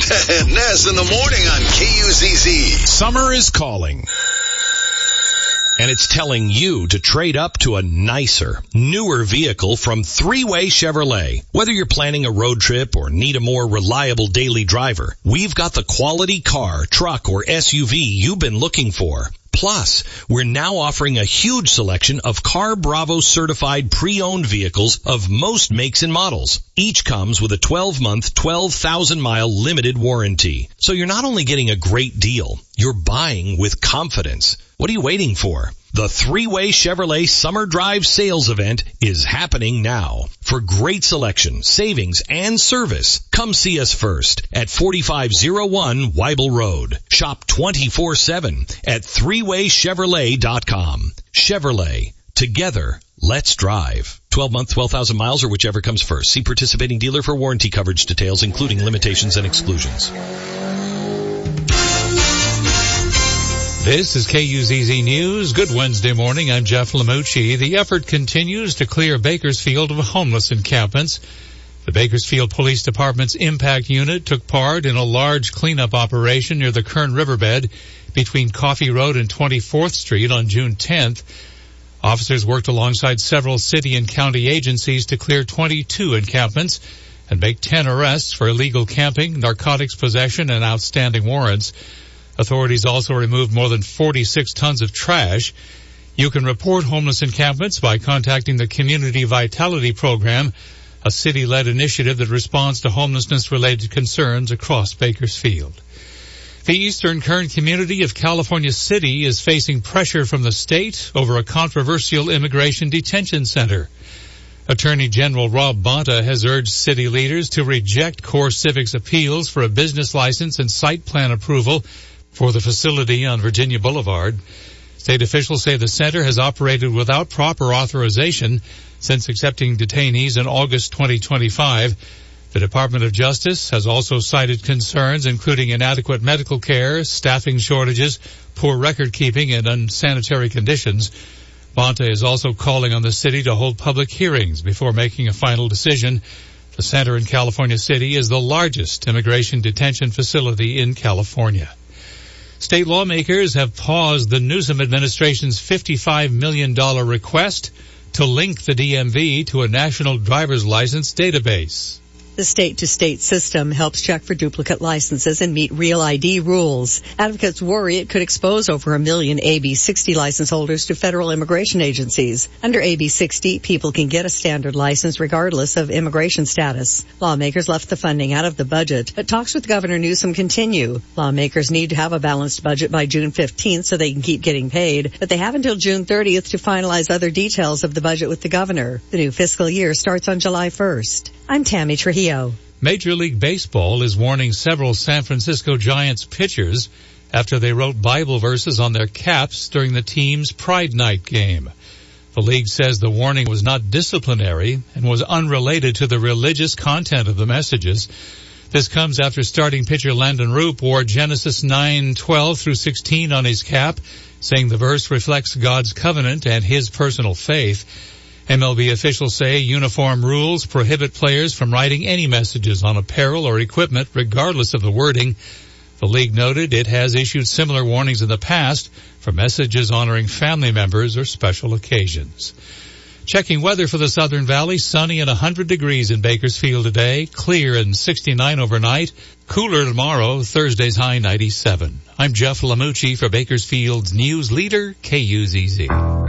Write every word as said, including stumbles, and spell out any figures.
Nez in the morning on K U Z Z. Summer is calling. And it's telling you to trade up to a nicer, newer vehicle from Three-Way Chevrolet. Whether you're planning a road trip or need a more reliable daily driver, we've got the quality car, truck, or S U V you've been looking for. Plus, we're now offering a huge selection of Car Bravo certified pre-owned vehicles of most makes and models. Each comes with a twelve-month, twelve thousand mile limited warranty. So you're not only getting a great deal, you're buying with confidence. What are you waiting for? The Three-Way Chevrolet Summer Drive Sales Event is happening now. For great selection, savings, and service, come see us first at forty-five oh one Weibel Road. Shop twenty-four seven at three way chevrolet dot com. Chevrolet. Together, let's drive. twelve month, twelve thousand miles, or whichever comes first. See participating dealer for warranty coverage details, including limitations and exclusions. This is K U Z Z News. Good Wednesday morning. I'm Jeff Lamucci. The effort continues to clear Bakersfield of homeless encampments. The Bakersfield Police Department's Impact Unit took part in a large cleanup operation near the Kern Riverbed between Coffee Road and twenty-fourth Street on June tenth. Officers worked alongside several city and county agencies to clear twenty-two encampments and make ten arrests for illegal camping, narcotics possession, and outstanding warrants. Authorities also removed more than forty-six tons of trash. You can report homeless encampments by contacting the Community Vitality Program, a city-led initiative that responds to homelessness-related concerns across Bakersfield. The Eastern Kern community of California City is facing pressure from the state over a controversial immigration detention center. Attorney General Rob Bonta has urged city leaders to reject Core Civic's appeals for a business license and site plan approval for the facility on Virginia Boulevard. State officials say the center has operated without proper authorization since accepting detainees in August twenty twenty-five. The Department of Justice has also cited concerns including inadequate medical care, staffing shortages, poor record keeping, and unsanitary conditions. Bonta is also calling on the city to hold public hearings before making a final decision. The center in California City is the largest immigration detention facility in California. State lawmakers have paused the Newsom administration's fifty-five million dollars request to link the D M V to a national driver's license database. The state-to-state system helps check for duplicate licenses and meet Real I D rules. Advocates worry it could expose over a million A B sixty license holders to federal immigration agencies. Under A B sixty, people can get a standard license regardless of immigration status. Lawmakers left the funding out of the budget, but talks with Governor Newsom continue. Lawmakers need to have a balanced budget by June fifteenth so they can keep getting paid, but they have until June thirtieth to finalize other details of the budget with the governor. The new fiscal year starts on July first. I'm Tammy Trujillo. Major League Baseball is warning several San Francisco Giants pitchers after they wrote Bible verses on their caps during the team's Pride Night game. The league says the warning was not disciplinary and was unrelated to the religious content of the messages. This comes after starting pitcher Landon Roop wore Genesis nine twelve through sixteen on his cap, saying the verse reflects God's covenant and his personal faith. M L B officials say uniform rules prohibit players from writing any messages on apparel or equipment regardless of the wording. The league noted it has issued similar warnings in the past for messages honoring family members or special occasions. Checking weather for the Southern Valley, sunny and one hundred degrees in Bakersfield today, clear and sixty-nine overnight, cooler tomorrow, Thursday's high ninety-seven. I'm Jeff Lamucci for Bakersfield's news leader, K U Z Z.